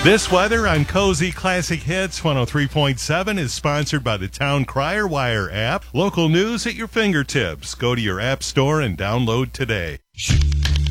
This weather on Cozy Classic Hits 103.7 is sponsored by the Town Crier Wire app. Local news at your fingertips. Go to your app store and download today.